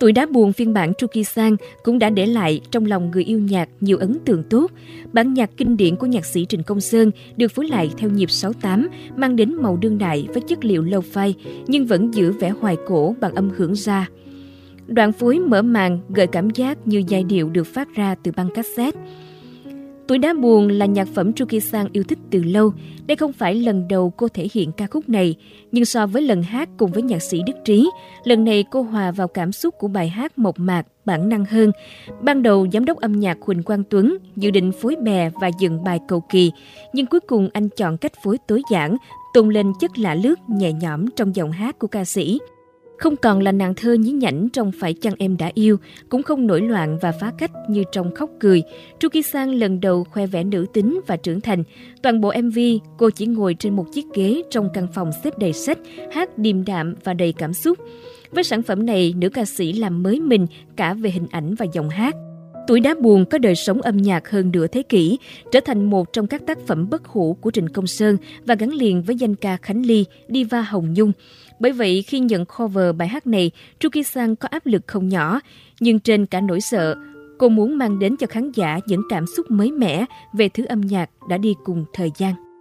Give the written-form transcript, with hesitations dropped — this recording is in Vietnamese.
Tuổi đá buồn phiên bản Chuki-san cũng đã để lại trong lòng người yêu nhạc nhiều ấn tượng tốt. Bản nhạc kinh điển của nhạc sĩ Trịnh Công Sơn được phối lại theo nhịp 6/8, mang đến màu đương đại với chất liệu lo-fi, nhưng vẫn giữ vẻ hoài cổ bằng âm hưởng ra. Đoạn phối mở màn gợi cảm giác như giai điệu được phát ra từ băng cassette. Tuổi đá buồn là nhạc phẩm Chuki-san yêu thích từ lâu. Đây không phải lần đầu cô thể hiện ca khúc này, nhưng so với lần hát cùng với nhạc sĩ Đức Trí, lần này cô hòa vào cảm xúc của bài hát mộc mạc, bản năng hơn. Ban đầu, giám đốc âm nhạc Huỳnh Quang Tuấn dự định phối bè và dựng bài cầu kỳ, nhưng cuối cùng anh chọn cách phối tối giản, tôn lên chất lạ lướt, nhẹ nhõm trong giọng hát của ca sĩ. Không còn là nàng thơ nhí nhảnh trong Phải chăng em đã yêu, cũng không nổi loạn và phá cách như trong Khóc cười. Chuki-san lần đầu khoe vẻ nữ tính và trưởng thành. Toàn bộ MV, cô chỉ ngồi trên một chiếc ghế trong căn phòng xếp đầy sách, hát điềm đạm và đầy cảm xúc. Với sản phẩm này, nữ ca sĩ làm mới mình cả về hình ảnh và giọng hát. Tuổi đá buồn có đời sống âm nhạc hơn nửa thế kỷ, trở thành một trong các tác phẩm bất hủ của Trịnh Công Sơn và gắn liền với danh ca Khánh Ly, diva Hồng Nhung. Bởi vậy, khi nhận cover bài hát này, Chuki-san có áp lực không nhỏ, nhưng trên cả nỗi sợ, cô muốn mang đến cho khán giả những cảm xúc mới mẻ về thứ âm nhạc đã đi cùng thời gian.